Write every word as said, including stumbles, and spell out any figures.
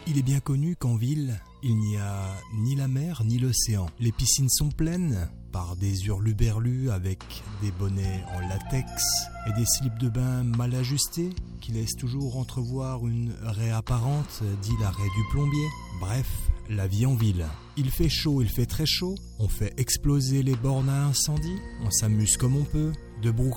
Il est bien connu qu'en ville, il n'y a ni la mer ni l'océan. Les piscines sont pleines par des hurluberlus avec des bonnets en latex et des slips de bain mal ajustés qui laissent toujours entrevoir une raie apparente, dit l'arrêt du plombier. Bref, la vie en ville. Il fait chaud, il fait très chaud, on fait exploser les bornes à incendie, on s'amuse comme on peut. De Brooklyn